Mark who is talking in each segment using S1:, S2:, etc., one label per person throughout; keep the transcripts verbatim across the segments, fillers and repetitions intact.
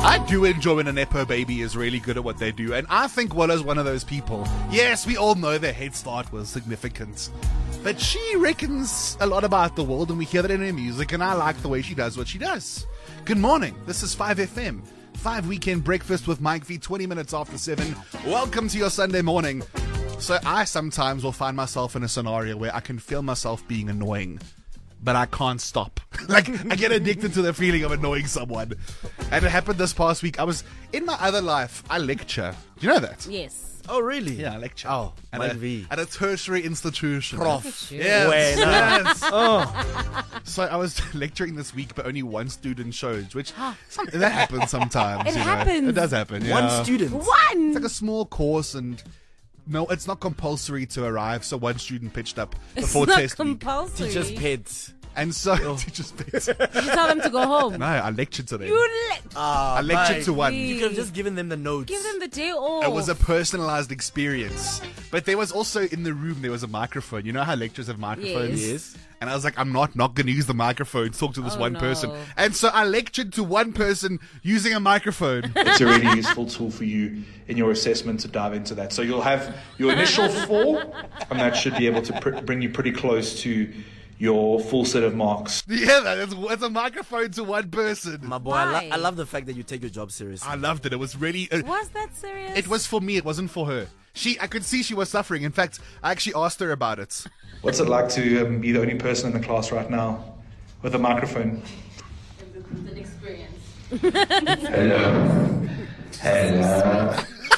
S1: I do enjoy when a Nepo baby is really good at what they do, and I think Willa's one of those people. Yes, we all know their head start was significant, but she reckons a lot about the world, and we hear that in her music, and I like the way she does what she does. Good morning, this is five F M. five Weekend Breakfast with Mike V, twenty minutes after seven. Welcome to your Sunday morning. So I sometimes will find myself in a scenario where I can feel myself being annoying, but I can't stop. Like, I get addicted to the feeling of annoying someone. And it happened this past week. I was, in my other life, I lecture. Do you know that?
S2: Yes.
S3: Oh, really?
S1: Yeah, I lecture.
S3: Oh,
S1: at
S3: Mike
S1: a,
S3: V.
S1: At a tertiary institution.
S3: Prof.
S1: Yes, yes.
S3: Oh.
S1: So I was lecturing this week, but only one student showed, which some, that happens sometimes.
S2: It
S1: you know.
S2: happens.
S1: It does happen, yeah.
S3: One student.
S2: One!
S1: It's like a small course, and no, it's not compulsory to arrive, so one student pitched up before
S2: it's not
S1: test week.
S2: compulsory.
S3: Teacher's pets.
S1: And so, teacher's pets.
S2: Did you tell them to go home?
S1: No, I lectured to them.
S2: You le-
S3: Ah,
S1: I lectured
S3: Mike.
S1: to one.
S2: Please.
S3: You could have just given them the notes.
S2: Give them the day off.
S1: It was a personalized experience. But there was also, in the room, there was a microphone. You know how lecturers have microphones?
S3: Yes.
S1: And I was like, I'm not not going to use the microphone to talk to this
S2: Oh,
S1: one
S2: no.
S1: person. And so I lectured to one person using a microphone.
S4: It's a really useful tool for you in your assessment to dive into that. So you'll have your initial four, and that should be able to pr- bring you pretty close to your full set of marks.
S1: Yeah, that is, it's a microphone to one person.
S3: My boy, I,
S2: Why?
S3: lo- I love the fact that you take your job seriously.
S1: I loved it. It was really... Uh,
S2: Was that serious?
S1: it was for me. It wasn't for her. She, I could see she was suffering. In fact, I actually asked her about it.
S4: What's it like to um, be the only person in the class right now with a microphone?
S5: It's an experience.
S4: Hello. Hello.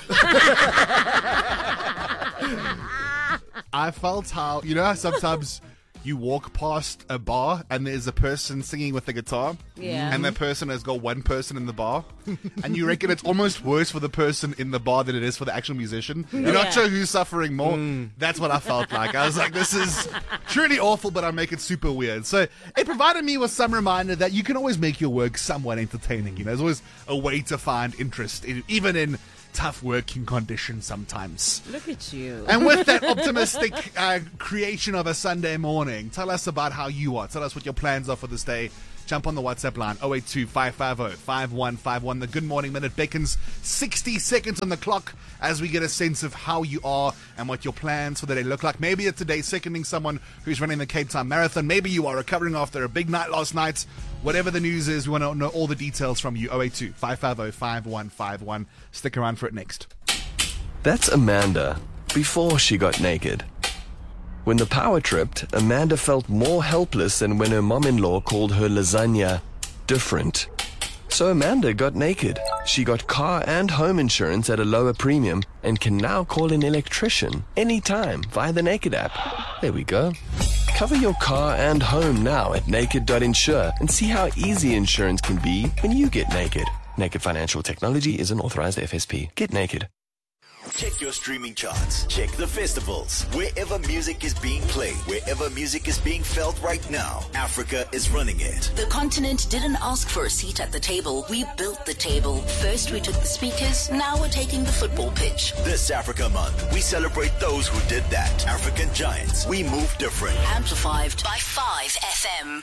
S1: I felt how, you know how sometimes you walk past a bar and there's a person singing with the guitar?
S2: Yeah.
S1: And that person has got one person in the bar? And you reckon it's almost worse for the person in the bar than it is for the actual musician? You're
S2: Yeah.
S1: not sure who's suffering more. That's what I felt like. I was like, this is truly awful, but I make it super weird. So it provided me with some reminder that you can always make your work somewhat entertaining. You know, there's always a way to find interest, in, even in tough working conditions sometimes.
S2: Look at you.
S1: And with that optimistic uh, creation of a Sunday morning, tell us about how you are. Tell us what your plans are for this day. Jump on the WhatsApp line, oh eight two, five five zero, five one five one. The Good Morning Minute beckons sixty seconds on the clock as we get a sense of how you are and what your plans for the day look like. Maybe it's today seconding someone who's running the Cape Town Marathon. Maybe you are recovering after a big night last night. Whatever the news is, we want to know all the details from you. oh eight two, five five zero, five one five one. Stick around for it next.
S6: That's Amanda, before she got naked. When the power tripped, Amanda felt more helpless than when her mom-in-law called her lasagna different. So Amanda got naked. She got car and home insurance at a lower premium and can now call an electrician anytime via the Naked app. There we go. Cover your car and home now at naked dot insure and see how easy insurance can be when you get naked. Naked Financial Technology is an authorized F S P. Get naked.
S7: Check your streaming charts. Check the festivals. Wherever music is being played, wherever music is being felt right now, Africa is running it.
S8: The continent didn't ask for a seat at the table. We built the table. First we took the speakers, now we're taking the football pitch.
S7: This Africa Month, we celebrate those who did that. African giants. We move different.
S8: Amplified by five F M.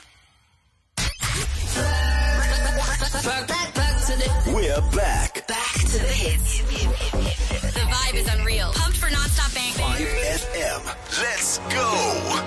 S8: Back, back, back to the
S7: We're back.
S8: back to the hits.
S9: The vibe is unreal. Pumped for non-stop bang.
S7: five F M. Let's go.